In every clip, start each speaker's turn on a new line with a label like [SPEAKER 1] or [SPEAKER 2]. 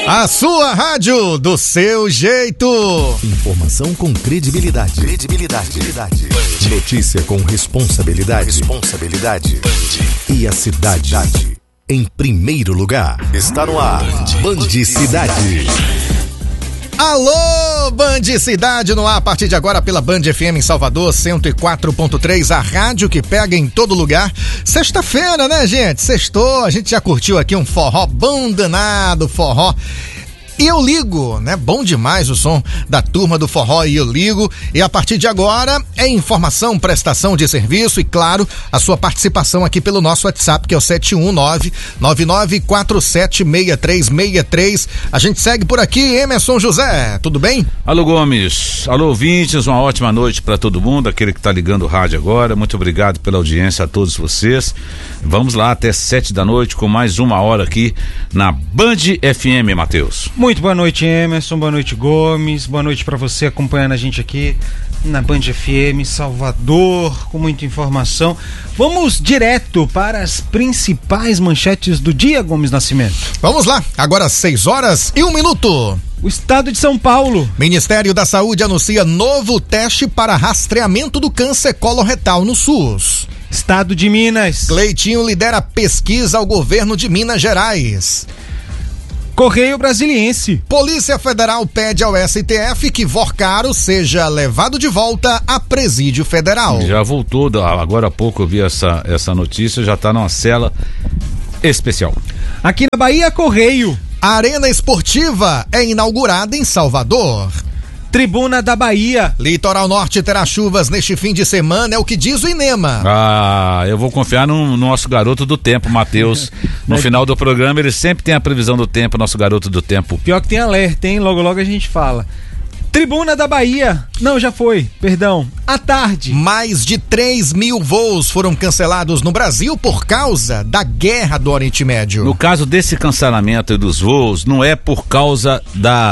[SPEAKER 1] A sua rádio do seu jeito.
[SPEAKER 2] Informação com credibilidade. Notícia com responsabilidade. E a cidade em primeiro lugar. Está no ar. Band Cidade.
[SPEAKER 1] Alô, Band Cidade no ar a partir de agora pela Band FM em Salvador, 104.3, a rádio que pega em todo lugar. Sexta-feira, né, gente? Sextou, a gente já curtiu aqui um forró bom danado, forró. E eu ligo, né? Bom demais o som da turma do forró e eu ligo. E a partir de agora é informação, prestação de serviço e, claro, a sua participação aqui pelo nosso WhatsApp, que é o 719-99476363. A gente segue por aqui, Emerson José, tudo bem?
[SPEAKER 3] Alô, Gomes. Alô, ouvintes, uma ótima noite para todo mundo, aquele que tá ligando o rádio agora. Muito obrigado pela audiência a todos vocês. Vamos lá até 7 da noite com mais uma hora aqui na Band FM, Matheus.
[SPEAKER 4] Muito boa noite, Emerson, boa noite, Gomes, boa noite para você acompanhando a gente aqui na Band FM Salvador, com muita informação. Vamos direto para as principais manchetes do dia, Gomes Nascimento.
[SPEAKER 1] Vamos lá, agora 6h01.
[SPEAKER 4] O estado de São Paulo.
[SPEAKER 1] Ministério da Saúde anuncia novo teste para rastreamento do câncer coloretal no SUS.
[SPEAKER 4] Estado de Minas.
[SPEAKER 1] Cleitinho lidera pesquisa ao governo de Minas Gerais.
[SPEAKER 4] Correio Brasiliense.
[SPEAKER 1] Polícia Federal pede ao STF que Vorcaro seja levado de volta a presídio federal.
[SPEAKER 3] Já voltou, agora há pouco eu vi essa notícia, já está numa cela especial.
[SPEAKER 4] Aqui na Bahia, Correio.
[SPEAKER 1] A Arena Esportiva é inaugurada em Salvador.
[SPEAKER 4] Tribuna da Bahia.
[SPEAKER 1] Litoral Norte terá chuvas neste fim de semana, é o que diz o INEMA.
[SPEAKER 3] Eu vou confiar no nosso garoto do tempo, Matheus. No final do programa ele sempre tem a previsão do tempo, nosso garoto do tempo.
[SPEAKER 4] Pior que tem alerta, hein? Logo a gente fala. Tribuna da Bahia. Não, já foi, perdão. À tarde.
[SPEAKER 1] Mais de 3.000 voos foram cancelados no Brasil por causa da guerra do Oriente Médio.
[SPEAKER 3] No caso desse cancelamento dos voos, não é por causa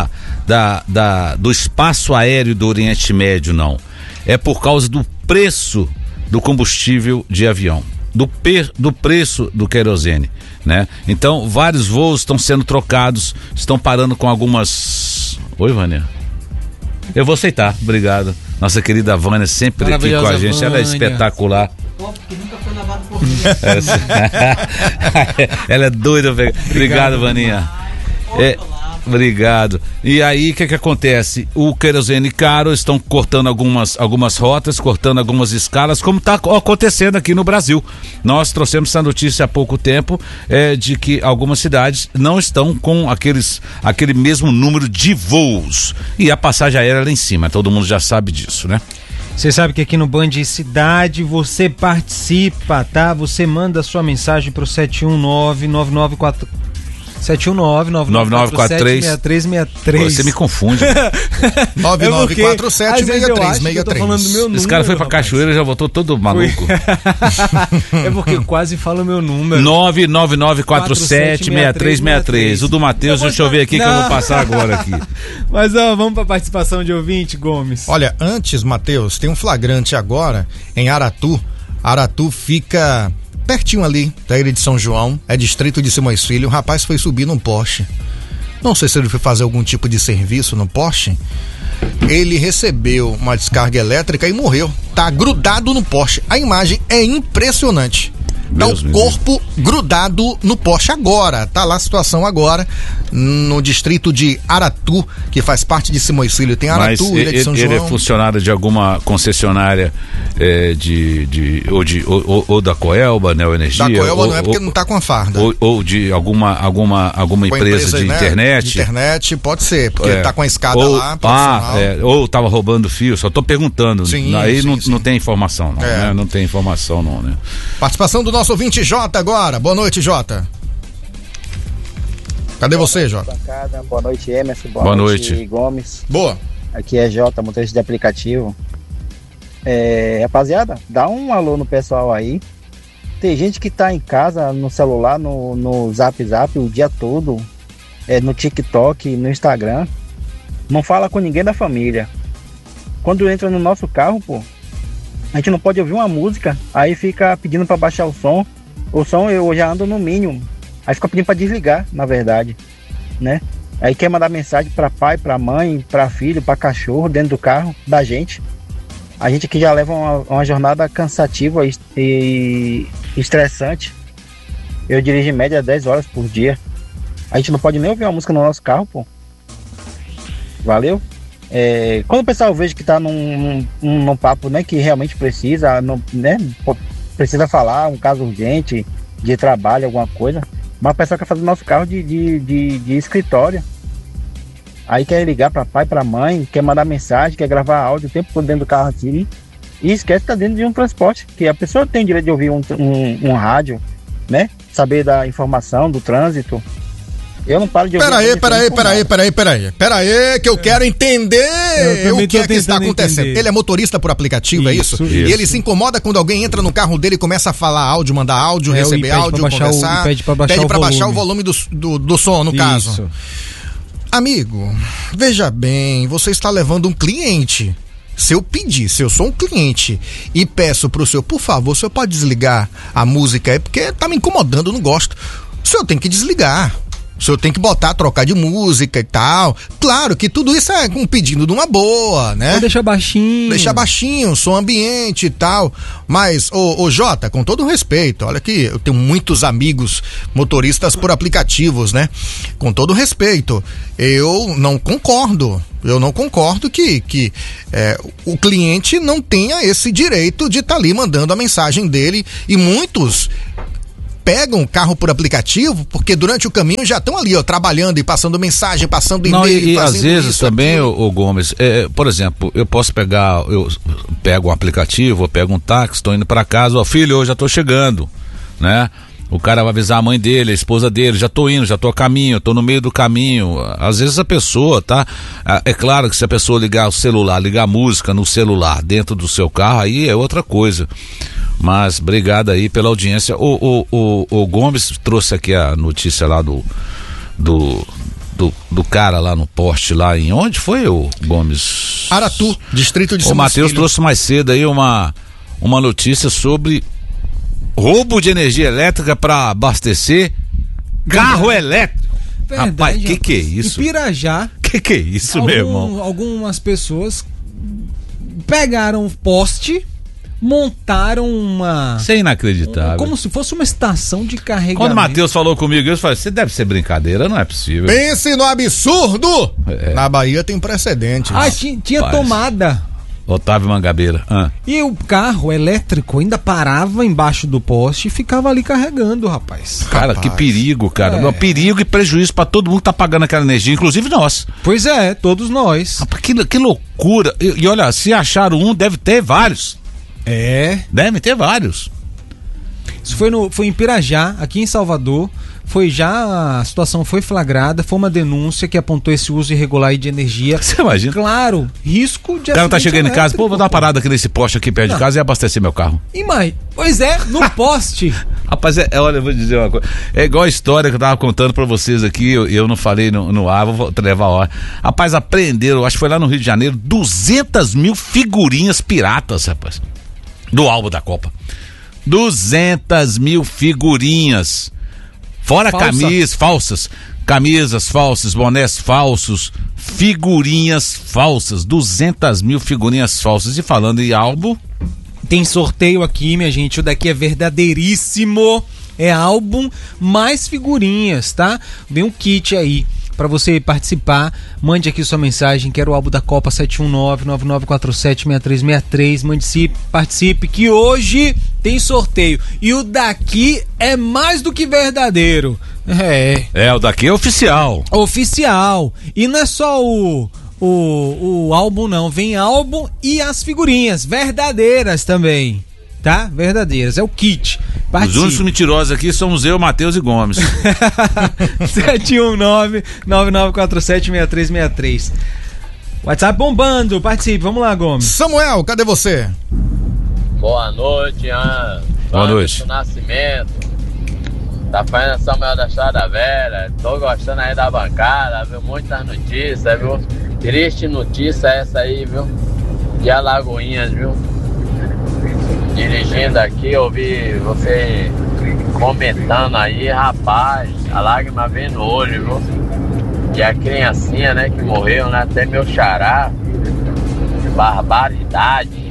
[SPEAKER 3] do espaço aéreo do Oriente Médio, não. É por causa do preço do combustível de avião. Do preço do querosene, né? Então, vários voos estão sendo trocados, estão parando com algumas... Oi, Vânia? Eu vou aceitar, obrigado. Nossa querida Vânia sempre aqui com a gente, Vânia. Ela é espetacular.
[SPEAKER 5] Porque nunca foi lavado por mim.
[SPEAKER 3] Ela é doida, obrigado, Vaninha. Obrigado. E aí, o que acontece? O querosene caro, estão cortando algumas rotas, cortando algumas escalas, como está acontecendo aqui no Brasil. Nós trouxemos essa notícia há pouco tempo, de que algumas cidades não estão com aquele mesmo número de voos. E a passagem aérea lá em cima, todo mundo já sabe disso, né?
[SPEAKER 4] Você sabe que aqui no Band Cidade você participa, tá? Você manda sua mensagem pro 719-9943-6363.
[SPEAKER 3] Você me confunde.
[SPEAKER 1] 9947-6363.
[SPEAKER 4] Eu tô falando do meu número.
[SPEAKER 3] Esse cara foi pra cachoeira e já voltou todo maluco.
[SPEAKER 4] É porque eu quase falo o meu número.
[SPEAKER 3] 99947-6363. O do Matheus, deixa eu ver aqui que eu vou passar agora aqui.
[SPEAKER 4] Mas vamos pra participação de ouvinte, Gomes.
[SPEAKER 1] Olha, antes, Matheus, tem um flagrante agora em Aratu. Aratu fica... pertinho ali da ilha de São João, é distrito de Simões Filho. O rapaz foi subir num poste. Não sei se ele foi fazer algum tipo de serviço no poste. Ele recebeu uma descarga elétrica e morreu. Tá grudado no poste. A imagem é impressionante. Tá o corpo grudado no poste agora. Tá lá a situação agora no distrito de Aratu, que faz parte de Simões Filho. Tem Aratu, Ilha de São João.
[SPEAKER 3] Ele é funcionário de alguma concessionária ou da Coelba, Neoenergia?
[SPEAKER 1] Da Coelba não é porque não tá com a farda.
[SPEAKER 3] Ou de alguma empresa de
[SPEAKER 1] né?
[SPEAKER 3] internet?
[SPEAKER 1] De internet, pode ser, porque tá com a escada lá.
[SPEAKER 3] Ou tava roubando fio, só tô perguntando.
[SPEAKER 1] Sim,
[SPEAKER 3] aí
[SPEAKER 1] sim.
[SPEAKER 3] Não tem informação, não, né? Não tem informação, não, né?
[SPEAKER 1] Participação do nosso ouvinte Jota agora. Boa noite, Jota. Cadê você, Jota?
[SPEAKER 5] Boa noite, Emerson.
[SPEAKER 3] Boa noite,
[SPEAKER 5] Gomes.
[SPEAKER 1] Boa.
[SPEAKER 5] Aqui é Jota, motorista de aplicativo. Rapaziada, dá um alô no pessoal aí. Tem gente que tá em casa, no celular, no Zap o dia todo, no TikTok, no Instagram. Não fala com ninguém da família. Quando entra no nosso carro, pô, a gente não pode ouvir uma música, aí fica pedindo pra baixar o som. O som eu já ando no mínimo. Aí fica pedindo pra desligar, na verdade, né? Aí quer mandar mensagem para pai, para mãe, para filho, para cachorro dentro do carro da gente. A gente aqui já leva uma jornada cansativa e estressante. Eu dirijo em média 10 horas por dia. A gente não pode nem ouvir uma música no nosso carro, pô. Valeu? Quando o pessoal veja que tá num papo, né, que realmente precisa, né, precisa falar, um caso urgente, de trabalho, alguma coisa, mas o pessoal quer fazer o nosso carro de escritório. Aí quer ligar para pai, para mãe, quer mandar mensagem, quer gravar áudio o tempo todo dentro do carro aqui. E esquece que tá dentro de um transporte, que a pessoa tem o direito de ouvir um rádio, né? Saber da informação, do trânsito. Eu não paro de ouvir. Peraí,
[SPEAKER 1] que eu quero entender o que é que está acontecendo.
[SPEAKER 4] Entender.
[SPEAKER 1] Ele é motorista por aplicativo, é isso? E ele se incomoda quando alguém entra no carro dele e começa a falar áudio, mandar áudio, receber áudio, conversar.
[SPEAKER 4] Pede pra baixar o volume
[SPEAKER 1] do som, no caso. Amigo, veja bem, você está levando um cliente. Se eu pedir, se eu sou um cliente e peço pro senhor, por favor, o senhor pode desligar a música aí, porque tá me incomodando, eu não gosto. O senhor tem que desligar. O senhor tem que trocar de música e tal. Claro que tudo isso é um pedido de uma boa, né?
[SPEAKER 4] Ou deixa baixinho.
[SPEAKER 1] Som ambiente e tal. Mas, ô Jota, com todo respeito, olha que eu tenho muitos amigos motoristas por aplicativos, né? Com todo respeito, eu não concordo que o cliente não tenha esse direito de estar ali mandando a mensagem dele, e muitos pegam o carro por aplicativo porque durante o caminho já estão ali, ó, trabalhando e passando mensagem, passando e-mail.
[SPEAKER 3] E às vezes isso, também, o Gomes, por exemplo, eu pego um aplicativo, eu pego um táxi, estou indo para casa, ó, filho, eu já estou chegando, né? O cara vai avisar a mãe dele, a esposa dele, já tô indo, já tô a caminho, tô no meio do caminho. Às vezes a pessoa, tá? É claro que se a pessoa ligar o celular, ligar a música no celular dentro do seu carro, aí é outra coisa. Mas obrigado aí pela audiência. O Gomes trouxe aqui a notícia lá do cara lá no poste lá em onde foi, o Gomes?
[SPEAKER 1] Aratu, distrito de São
[SPEAKER 3] O Matheus trouxe mais cedo aí uma notícia sobre roubo de energia elétrica para abastecer carro elétrico.
[SPEAKER 4] Verdade,
[SPEAKER 3] rapaz, que é isso?
[SPEAKER 4] Em Pirajá.
[SPEAKER 3] Que é isso, meu irmão?
[SPEAKER 4] Algumas pessoas pegaram o poste, montaram uma...
[SPEAKER 3] Isso é inacreditável.
[SPEAKER 4] Como se fosse uma estação de carregamento.
[SPEAKER 3] Quando o Matheus falou comigo, eu falei, você deve ser brincadeira, não é possível.
[SPEAKER 1] Pense no absurdo! Na Bahia tem precedente.
[SPEAKER 4] Tinha tomada.
[SPEAKER 3] Otávio Mangabeira.
[SPEAKER 4] E o carro elétrico ainda parava embaixo do poste e ficava ali carregando, rapaz.
[SPEAKER 3] Cara, que perigo, cara. Perigo e prejuízo pra todo mundo que tá pagando aquela energia, inclusive nós.
[SPEAKER 4] Pois é, todos nós.
[SPEAKER 3] Que loucura. E olha, se acharam um, deve ter vários. Deve ter vários.
[SPEAKER 4] Isso foi em Pirajá, aqui em Salvador. A situação foi flagrada, foi uma denúncia que apontou esse uso irregular de energia.
[SPEAKER 3] Você imagina?
[SPEAKER 4] Claro, risco de...
[SPEAKER 3] O cara tá chegando em casa, vou dar uma parada aqui nesse poste aqui perto de casa e abastecer meu carro.
[SPEAKER 4] Pois é, no poste.
[SPEAKER 3] Rapaz, olha, eu vou dizer uma coisa. É igual a história que eu tava contando pra vocês aqui, eu não falei no ar, vou levar a hora. Rapaz, apreenderam, acho que foi lá no Rio de Janeiro, 200 mil figurinhas piratas, rapaz, do álbum da Copa. 200 mil figurinhas. Fora camisas falsas, bonés falsos, figurinhas falsas, 200 mil figurinhas falsas. E falando em álbum,
[SPEAKER 4] tem sorteio aqui, minha gente, o daqui é verdadeiríssimo, é álbum mais figurinhas, tá? Vem um kit aí pra você participar, mande aqui sua mensagem, quero o álbum da Copa 719-9947-6363, participe que hoje tem sorteio, e o daqui é mais do que verdadeiro,
[SPEAKER 3] o daqui é oficial,
[SPEAKER 4] e não é só o álbum não, vem álbum e as figurinhas verdadeiras também, tá? Verdadeiras, é o kit. Participe.
[SPEAKER 3] Os únicos mentirosos aqui somos eu, Matheus e Gomes.
[SPEAKER 4] 719-9947-6363. WhatsApp bombando, participe, vamos lá, Gomes.
[SPEAKER 1] Samuel, cadê você?
[SPEAKER 6] Boa noite, Ian.
[SPEAKER 3] Boa noite.
[SPEAKER 6] Nascimento. Tá fazendo Samuel da Estrada Velha. Tô gostando aí da bancada, viu? Muitas notícias, viu? Triste notícia essa aí, viu? De Alagoinhas, viu? Dirigindo aqui, ouvi você comentando aí, rapaz, a lágrima vem no olho, viu? E a criancinha, né, que morreu, né, até meu xará. Barbaridade.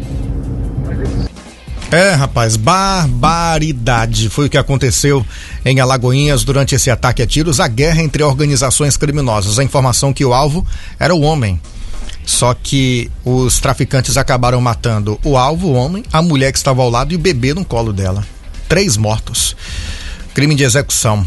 [SPEAKER 1] Rapaz, barbaridade. Foi o que aconteceu em Alagoinhas durante esse ataque a tiros, a guerra entre organizações criminosas. A informação que o alvo era o homem. Só que os traficantes acabaram matando o alvo, o homem, a mulher que estava ao lado e o bebê no colo dela. 3 mortos. Crime de execução.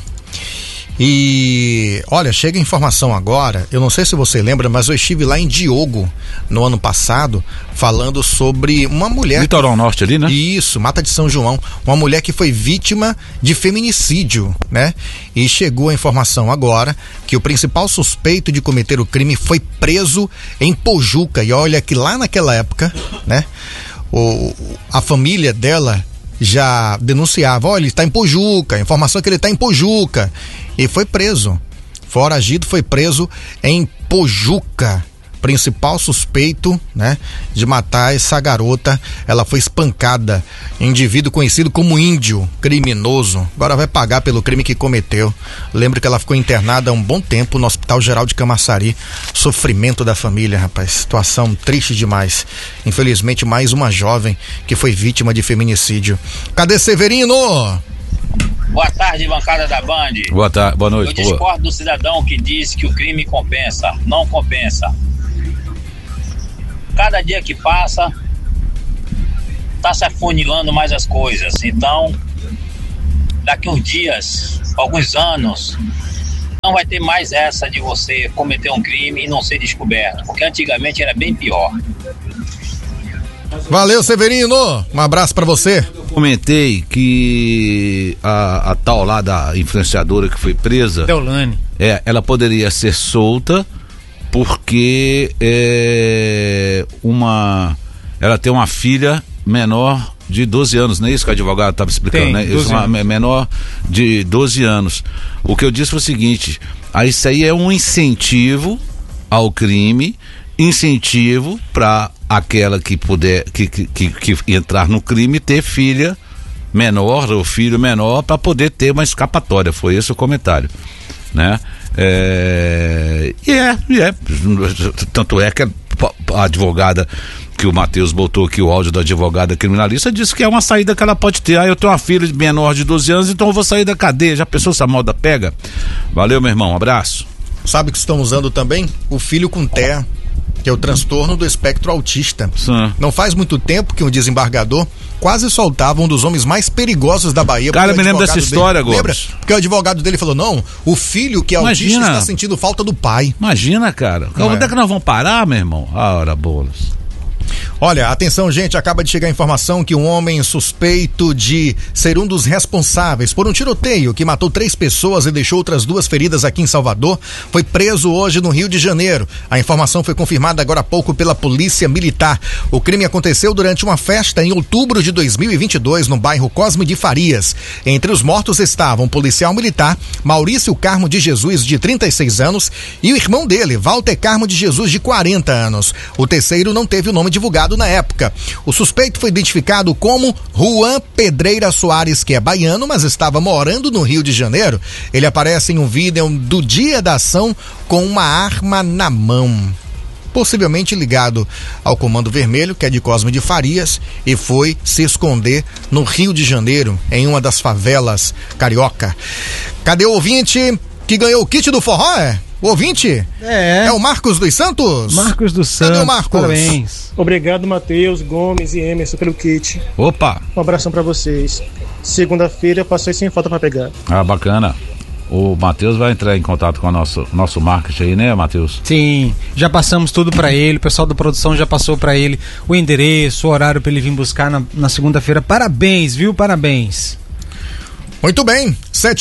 [SPEAKER 1] E olha, chega a informação agora, eu não sei se você lembra, mas eu estive lá em Diogo no ano passado falando sobre uma mulher...
[SPEAKER 3] Litoral Norte ali, né?
[SPEAKER 1] Isso, Mata de São João, uma mulher que foi vítima de feminicídio, né? E chegou a informação agora que o principal suspeito de cometer o crime foi preso em Pojuca. E olha que lá naquela época, né? A família dela já denunciava, olha, ele está em Pojuca, a informação é que ele está em Pojuca, e foi preso, foragido, foi preso em Pojuca, principal suspeito, né, de matar essa garota. Ela foi espancada, indivíduo conhecido como índio, criminoso, agora vai pagar pelo crime que cometeu. Lembro que ela ficou internada há um bom tempo no Hospital Geral de Camaçari. Sofrimento da família, rapaz, situação triste demais. Infelizmente, mais uma jovem que foi vítima de feminicídio. Cadê Severino?
[SPEAKER 7] Boa tarde, bancada da Band.
[SPEAKER 3] Boa noite.
[SPEAKER 7] Eu discordo do cidadão que diz que o crime compensa. Não compensa. Cada dia que passa, tá se afunilando mais as coisas. Então, daqui uns dias, alguns anos, não vai ter mais essa de você cometer um crime e não ser descoberto, porque antigamente era bem pior.
[SPEAKER 1] Valeu, Severino, um abraço pra você.
[SPEAKER 3] Comentei que a tal lá da influenciadora que foi presa,
[SPEAKER 4] Deolane,
[SPEAKER 3] ela poderia ser solta porque ela tem uma filha menor de 12 anos, não é isso que o advogado estava explicando,
[SPEAKER 4] tem,
[SPEAKER 3] né? Isso, uma menor de 12 anos. O que eu disse foi o seguinte: isso aí é um incentivo ao crime, incentivo para aquela que puder que entrar no crime ter filha menor ou filho menor para poder ter uma escapatória. Foi esse o comentário, né? Tanto é que a advogada, que o Matheus botou aqui o áudio da advogada criminalista, disse que é uma saída que ela pode ter. Eu tenho uma filha menor de 12 anos, então eu vou sair da cadeia. Já pensou se a moda pega? Valeu, meu irmão, um abraço.
[SPEAKER 1] Sabe que estão usando também? O filho com TEA, que é o transtorno do espectro autista. Sim. Não faz muito tempo que um desembargador quase soltava um dos homens mais perigosos da Bahia.
[SPEAKER 3] Cara, eu me lembro dessa história agora.
[SPEAKER 1] Lembra? Porque o advogado dele falou, não, o filho que é autista está sentindo falta do pai.
[SPEAKER 3] Imagina, cara. Onde é que nós vamos parar, meu irmão? Ora, bolas.
[SPEAKER 1] Olha, atenção, gente, acaba de chegar a informação que um homem suspeito de ser um dos responsáveis por um tiroteio que matou 3 pessoas e deixou outras 2 feridas aqui em Salvador foi preso hoje no Rio de Janeiro. A informação foi confirmada agora há pouco pela Polícia Militar. O crime aconteceu durante uma festa em outubro de 2022 no bairro Cosme de Farias. Entre os mortos estavam o policial militar Maurício Carmo de Jesus, de 36 anos, e o irmão dele, Walter Carmo de Jesus, de 40 anos. O terceiro não teve o nome divulgado na época. O suspeito foi identificado como Juan Pedreira Soares, que é baiano, mas estava morando no Rio de Janeiro. Ele aparece em um vídeo do dia da ação com uma arma na mão, possivelmente ligado ao Comando Vermelho, que é de Cosme de Farias, e foi se esconder no Rio de Janeiro, em uma das favelas carioca. Cadê o ouvinte que ganhou o kit do forró, O ouvinte? É o Marcos dos Santos?
[SPEAKER 4] Marcos dos Santos.
[SPEAKER 1] Cadê o Marcos?
[SPEAKER 4] Parabéns.
[SPEAKER 8] Obrigado, Matheus, Gomes e Emerson, pelo kit.
[SPEAKER 3] Opa!
[SPEAKER 8] Um abração pra vocês. Segunda-feira passei sem falta pra pegar.
[SPEAKER 3] Ah, bacana. O Matheus vai entrar em contato com o nosso marketing aí, né, Matheus?
[SPEAKER 4] Sim, já passamos tudo pra ele, o pessoal da produção já passou pra ele o endereço, o horário pra ele vir buscar na segunda-feira. Parabéns, viu? Parabéns.
[SPEAKER 1] Muito bem,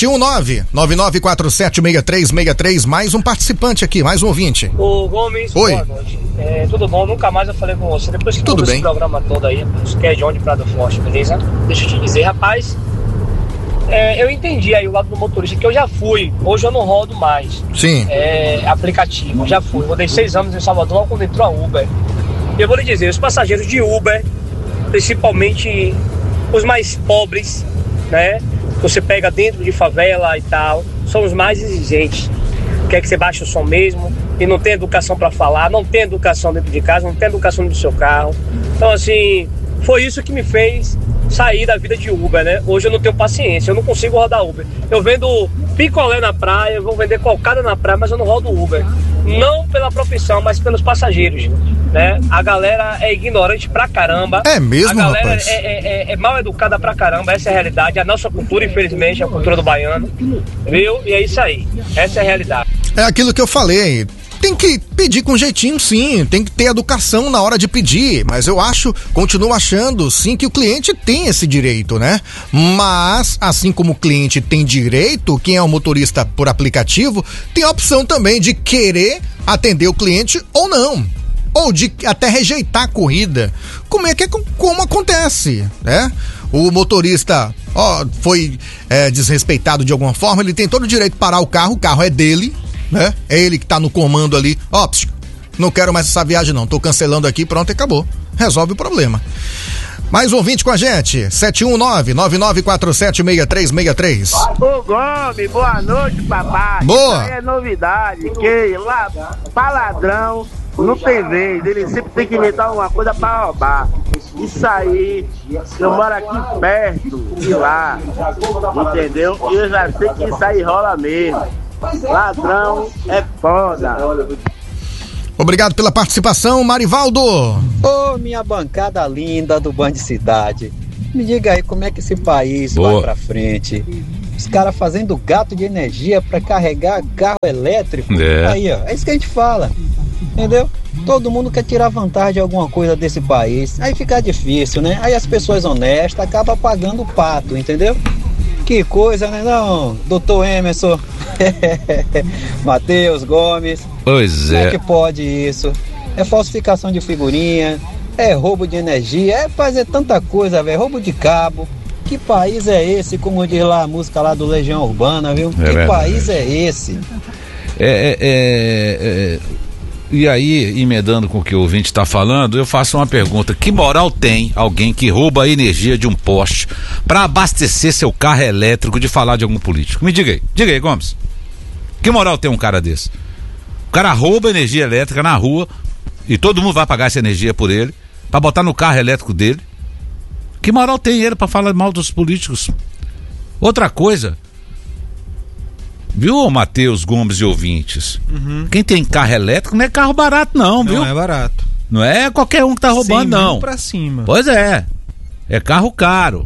[SPEAKER 1] 719-9947-6363, mais um participante aqui, mais um ouvinte.
[SPEAKER 9] Ô Gomes,
[SPEAKER 1] oi.
[SPEAKER 9] Boa noite. Tudo bom? Nunca mais eu falei com você, depois que
[SPEAKER 1] tudo bem.
[SPEAKER 9] Esse programa todo aí, que é John de Prado Forte, beleza? Deixa eu te dizer, rapaz, eu entendi aí o lado do motorista, que eu já fui, hoje eu não rodo mais.
[SPEAKER 1] Sim.
[SPEAKER 9] Aplicativo, já fui, rodei 6 anos em Salvador, logo quando entrou a Uber. E eu vou lhe dizer, os passageiros de Uber, principalmente os mais pobres, né? Você pega dentro de favela e tal, são os mais exigentes. quer que você baixe o som mesmo, e não tem educação para falar, não tem educação dentro de casa, não tem educação no seu carro. Então, assim, foi isso que me fez sair da vida de Uber, né? Hoje eu não tenho paciência, eu não consigo rodar Uber. Eu vendo picolé na praia, eu vou vender cocada na praia, mas eu não rodo Uber. Não pela profissão, mas pelos passageiros, né? A galera é ignorante pra caramba.
[SPEAKER 1] É mesmo,
[SPEAKER 9] a galera
[SPEAKER 1] rapaz?
[SPEAKER 9] é mal educada pra caramba, essa é a realidade. A nossa cultura, infelizmente, é a cultura do baiano, viu? E é isso aí, essa é a realidade.
[SPEAKER 1] É aquilo que eu falei. Tem que pedir com jeitinho, sim, tem que ter educação na hora de pedir, mas eu continuo achando, sim, que o cliente tem esse direito, né? Mas, assim como o cliente tem direito, quem é o motorista por aplicativo tem a opção também de querer atender o cliente ou não, ou de até rejeitar a corrida, como acontece, né? O motorista, foi desrespeitado de alguma forma, ele tem todo o direito de parar o carro é dele, né? É ele que tá no comando ali. Não quero mais essa viagem não, tô cancelando aqui, pronto, acabou. Resolve o problema. Mais um ouvinte com a gente, 719-9947-6363.
[SPEAKER 10] Ô Gomes, boa noite, papai.
[SPEAKER 1] Boa.
[SPEAKER 10] Isso aí é novidade, que lá, pra ladrão, não tem vez, ele sempre tem que inventar alguma coisa pra roubar. Isso aí, eu moro aqui perto de lá, entendeu? E eu já sei que isso aí rola mesmo. Ladrão é foda.
[SPEAKER 1] Obrigado pela participação, Marivaldo.
[SPEAKER 11] Ô, minha bancada linda do Band Cidade, me diga aí como é que esse país vai pra frente. Os caras fazendo gato de energia pra carregar carro elétrico. Aí, ó, é isso que a gente fala, entendeu? Todo mundo quer tirar vantagem de alguma coisa desse país. Aí fica difícil, né? Aí as pessoas honestas acabam pagando o pato, entendeu? Que coisa, né não, doutor Emerson? Matheus Gomes.
[SPEAKER 3] Pois é.
[SPEAKER 11] Como é que pode isso? É falsificação de figurinha, é roubo de energia, é fazer tanta coisa, velho, roubo de cabo. Que país é esse, como diz lá a música lá do Legião Urbana, viu? Que
[SPEAKER 3] verdade.
[SPEAKER 11] País é esse?
[SPEAKER 3] E aí, emendando com o que o ouvinte está falando, eu faço uma pergunta: que moral tem alguém que rouba a energia de um poste para abastecer seu carro elétrico de falar de algum político? Me diga aí, Gomes. Que moral tem um cara desse? O cara rouba energia elétrica na rua e todo mundo vai pagar essa energia por ele, para botar no carro elétrico dele. Que moral tem ele para falar mal dos políticos? Outra coisa, viu, Matheus Gomes e ouvintes? Quem tem carro elétrico não é carro barato não, viu?
[SPEAKER 4] Não é barato.
[SPEAKER 3] Não é qualquer um que tá roubando, não.
[SPEAKER 4] Pra cima.
[SPEAKER 3] Pois é. É carro caro.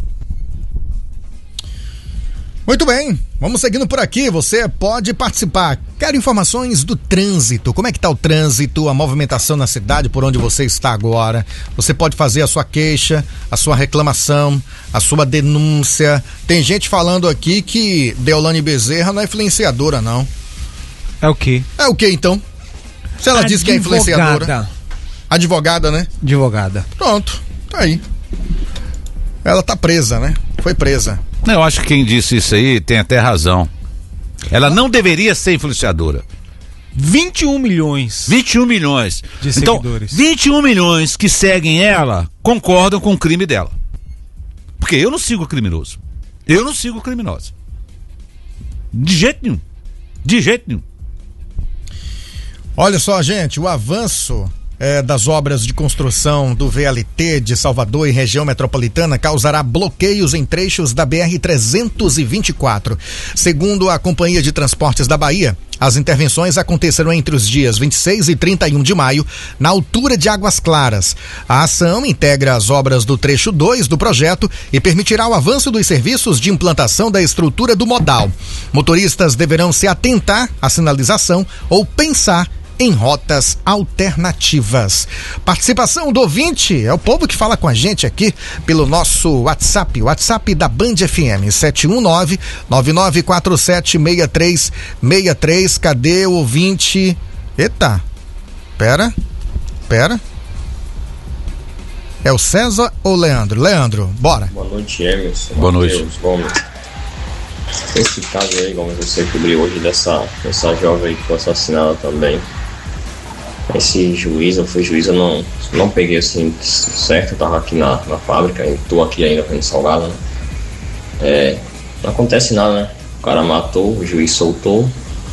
[SPEAKER 1] Muito bem, vamos seguindo por aqui, você pode participar. Quero informações do trânsito, como é que tá o trânsito, a movimentação na cidade, por onde você está agora. Você pode fazer a sua queixa, a sua reclamação, a sua denúncia. Tem gente falando aqui que Deolane Bezerra não é influenciadora, não.
[SPEAKER 4] É o quê?
[SPEAKER 1] É o quê, então? Se ela diz que é influenciadora. Advogada, né?
[SPEAKER 4] Advogada.
[SPEAKER 1] Pronto, tá aí. Ela tá presa, né? Foi presa.
[SPEAKER 3] Eu acho que quem disse isso aí tem até razão. Ela não deveria ser influenciadora.
[SPEAKER 4] 21 milhões.
[SPEAKER 3] 21 milhões.
[SPEAKER 4] De
[SPEAKER 3] então,
[SPEAKER 4] seguidores.
[SPEAKER 3] 21 milhões que seguem ela concordam com o crime dela. Porque eu não sigo criminoso. Eu não sigo criminoso. De jeito nenhum. De jeito nenhum.
[SPEAKER 1] Olha só, gente, o avanço das obras de construção do VLT de Salvador e região metropolitana causará bloqueios em trechos da BR-324. Segundo a Companhia de Transportes da Bahia, as intervenções acontecerão entre os dias 26 e 31 de maio, na altura de Águas Claras. A ação integra as obras do trecho 2 do projeto e permitirá o avanço dos serviços de implantação da estrutura do modal. Motoristas deverão se atentar à sinalização ou pensar em rotas alternativas. Participação do ouvinte, é o povo que fala com a gente aqui pelo nosso WhatsApp, o WhatsApp da Band FM, 719-9947-6363. Cadê o ouvinte? Eita, pera. É o César ou Leandro? Leandro, bora.
[SPEAKER 12] Boa noite, Emerson.
[SPEAKER 3] Boa noite.
[SPEAKER 12] Gomes. Esse caso aí, Gomes, você cobriu hoje dessa jovem aí que foi assassinada também. Esse juiz, eu fui juiz, eu não peguei assim certo, eu tava aqui na fábrica, eu tô aqui ainda com Salgado, né? Não acontece nada, né? O cara matou, o juiz soltou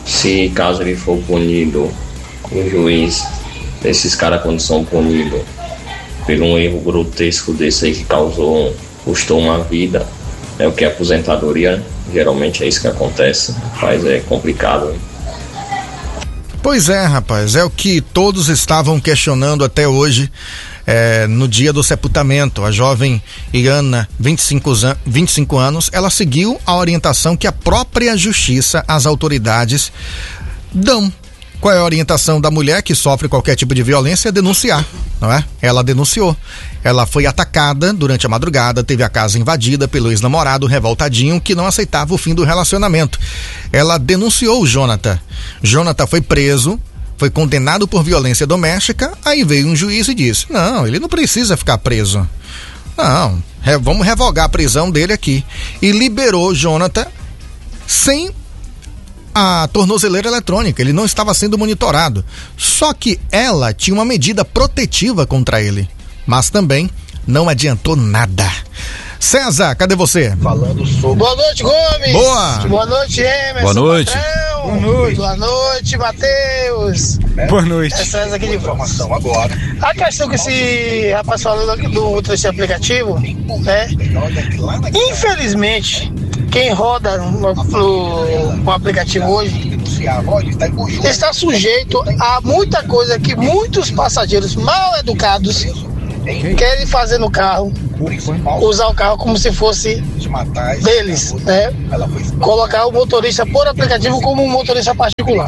[SPEAKER 12] se caso ele for punido, o juiz, esses caras quando são punidos por um erro grotesco desse aí que custou uma vida, o que é aposentadoria, geralmente é isso que acontece, rapaz, é complicado, hein?
[SPEAKER 1] Pois é, rapaz, é o que todos estavam questionando até hoje, no dia do sepultamento. A jovem Iana, 25 anos, ela seguiu a orientação que a própria justiça, as autoridades dão. Qual é a orientação da mulher que sofre qualquer tipo de violência? É denunciar, não é? Ela denunciou. Ela foi atacada durante a madrugada, teve a casa invadida pelo ex-namorado revoltadinho que não aceitava o fim do relacionamento. Ela denunciou o Jonathan. Jonathan foi preso, foi condenado por violência doméstica, aí veio um juiz e disse: não, ele não precisa ficar preso. Não, vamos revogar a prisão dele aqui. E liberou o Jonathan sem a tornozeleira eletrônica, ele não estava sendo monitorado. Só que ela tinha uma medida protetiva contra ele, mas também não adiantou nada. César, cadê você?
[SPEAKER 13] Falando sobre... Boa noite, Gomes.
[SPEAKER 1] Boa.
[SPEAKER 13] Boa noite, Emerson.
[SPEAKER 3] Boa noite.
[SPEAKER 13] Patrão. Boa noite. Boa noite, Matheus.
[SPEAKER 4] Boa noite.
[SPEAKER 13] É César aqui de
[SPEAKER 8] informação agora.
[SPEAKER 13] A questão que esse rapaz falou desse aplicativo, né? Infelizmente, quem roda no aplicativo hoje está sujeito a muita coisa que muitos passageiros mal educados querem fazer no carro, usar o carro como se fosse deles, né? Colocar o motorista por aplicativo como um motorista particular.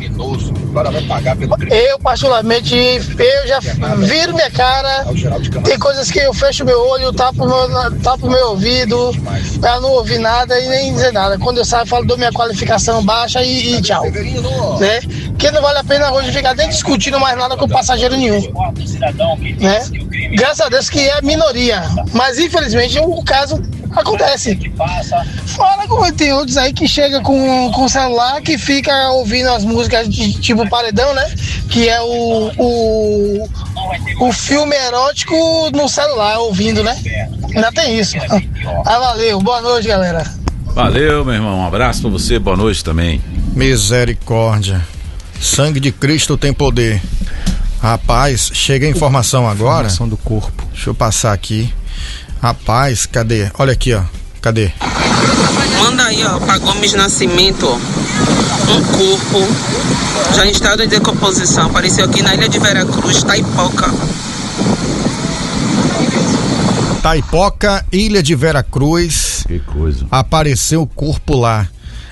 [SPEAKER 13] Eu particularmente, eu já viro minha cara, tem coisas que eu fecho meu olho, tapo meu ouvido, pra não ouvir nada e nem dizer nada. Quando eu saio, eu falo, dou minha qualificação baixa e tchau, né? Porque não vale a pena hoje ficar nem discutindo mais nada com passageiro nenhum, né? Graças a Deus que é minoria, mas infelizmente o caso acontece. Fora como tem outros aí que chega com celular, que fica ouvindo as músicas de tipo paredão, né? Que é o filme erótico no celular, ouvindo, né? Ainda tem isso. Ah, valeu, boa noite, galera.
[SPEAKER 3] Valeu, meu irmão, um abraço pra você, boa noite também.
[SPEAKER 1] Misericórdia. Sangue de Cristo tem poder. Rapaz, chega a informação agora.
[SPEAKER 4] Informação do corpo.
[SPEAKER 1] Deixa eu passar aqui. Rapaz, cadê? Olha aqui, ó. Cadê?
[SPEAKER 14] Manda aí, ó, pra Gomes Nascimento, ó. Um corpo já em estado de decomposição. Apareceu aqui na ilha de Veracruz, Taipoca.
[SPEAKER 1] Taipoca, ilha de Veracruz.
[SPEAKER 3] Que coisa.
[SPEAKER 1] Apareceu o corpo lá.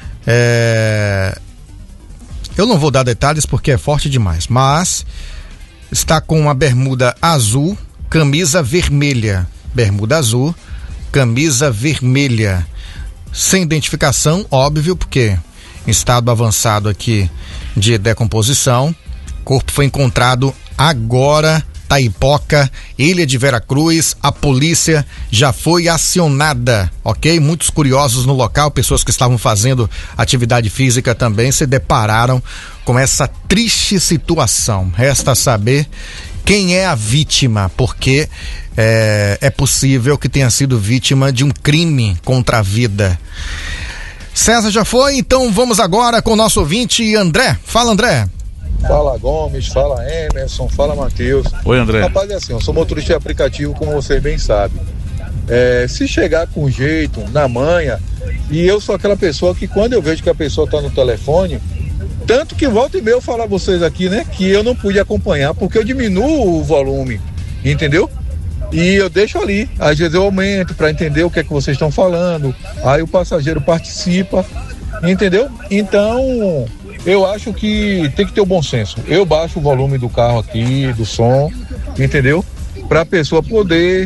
[SPEAKER 1] Eu não vou dar detalhes porque é forte demais, mas está com uma bermuda azul, camisa vermelha. Bermuda azul, camisa vermelha. Sem identificação, óbvio, porque em estado avançado aqui de decomposição. Corpo foi encontrado agora, Taipoca, ilha de Veracruz. A polícia já foi acionada, ok? Muitos curiosos no local, pessoas que estavam fazendo atividade física também se depararam com essa triste situação. Resta saber quem é a vítima, porque é possível que tenha sido vítima de um crime contra a vida. César já foi, então vamos agora com o nosso ouvinte André. Fala, André.
[SPEAKER 15] Fala, Gomes, fala, Emerson, fala, Matheus.
[SPEAKER 3] Oi, André.
[SPEAKER 15] Rapaz, é assim, eu sou motorista de aplicativo, como vocês bem sabem. Se chegar com jeito, na manha, e eu sou aquela pessoa que quando eu vejo que a pessoa tá no telefone, tanto que volta e meia eu falo a vocês aqui, né, que eu não pude acompanhar, porque eu diminuo o volume, entendeu? E eu deixo ali, às vezes eu aumento para entender o que é que vocês estão falando, aí o passageiro participa, entendeu? Então, eu acho que tem que ter o bom senso. Eu baixo o volume do carro aqui, do som, entendeu? Para a pessoa poder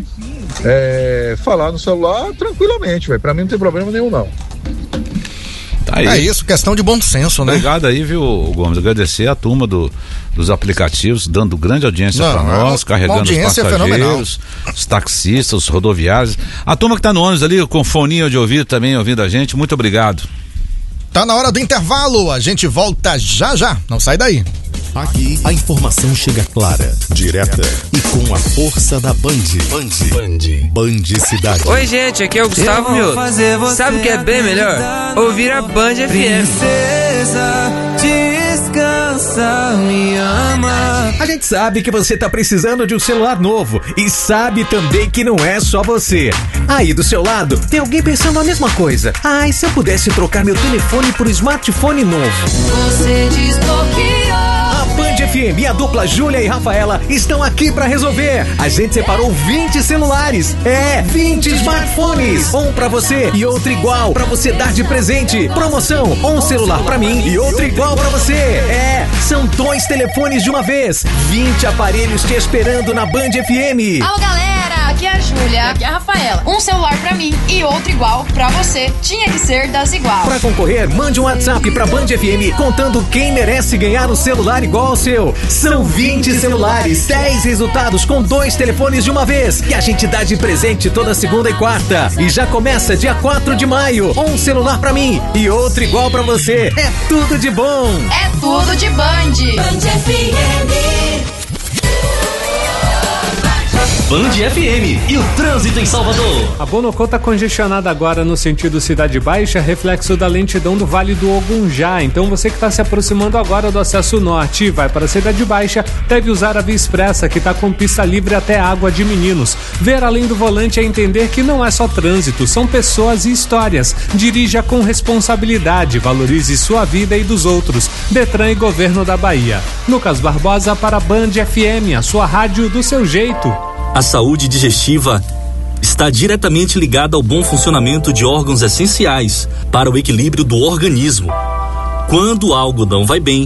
[SPEAKER 15] falar no celular tranquilamente, velho. Para mim não tem problema nenhum, não.
[SPEAKER 3] Tá aí.
[SPEAKER 1] É isso, questão de bom senso, né?
[SPEAKER 3] Obrigado aí, viu, Gomes? Agradecer a turma dos aplicativos, dando grande audiência para nós, carregando os passageiros, os taxistas, os rodoviários. A turma que tá no ônibus ali, com foninho de ouvido também, ouvindo a gente, muito obrigado.
[SPEAKER 1] Tá na hora do intervalo, a gente volta já já, não sai daí.
[SPEAKER 2] Aqui a informação chega clara, direta e com a força da Band Cidade.
[SPEAKER 16] Oi gente, aqui é o Gustavo Mioto. Sabe o que é bem melhor? Ouvir a Band FM.
[SPEAKER 17] cansa, me ama.
[SPEAKER 18] A gente sabe que você tá precisando de um celular novo e sabe também que não é só você. Aí do seu lado tem alguém pensando a mesma coisa. E se eu pudesse trocar meu telefone por smartphone novo?
[SPEAKER 17] Você desbloqueou.
[SPEAKER 18] A Band FM e a dupla Júlia e Rafaela estão aqui pra resolver. A gente separou 20 celulares. 20 smartphones. Um pra você e outro igual pra você dar de presente. Promoção, um celular pra mim e outro igual pra você. São 2 telefones de uma vez. 20 aparelhos te esperando na Band FM.
[SPEAKER 19] Alô, galera, aqui é a Júlia, aqui é a Rafaela. Um celular pra mim e outro igual pra você. Tinha que ser das igual.
[SPEAKER 18] Pra concorrer, mande um WhatsApp pra Band FM contando quem merece ganhar um celular igual ao seu. São 20 celulares, 10 resultados com 2 telefones de uma vez que a gente dá de presente toda segunda e quarta. E já começa dia 4 de maio. Um celular pra mim e outro igual pra você. É tudo de bom.
[SPEAKER 19] É tudo de Band.
[SPEAKER 17] Band FM.
[SPEAKER 20] Band FM e o trânsito em Salvador.
[SPEAKER 21] A Bonocô está congestionada agora no sentido Cidade Baixa, reflexo da lentidão do Vale do Ogunjá. Então você que está se aproximando agora do acesso norte e vai para a Cidade Baixa, deve usar a Via Expressa, que está com pista livre até Água de Meninos. Ver além do volante é entender que não é só trânsito, são pessoas e histórias. Dirija com responsabilidade, valorize sua vida e dos outros. Detran e Governo da Bahia. Lucas Barbosa para a Band FM, a sua rádio do seu jeito.
[SPEAKER 20] A saúde digestiva está diretamente ligada ao bom funcionamento de órgãos essenciais para o equilíbrio do organismo. Quando algo não vai bem,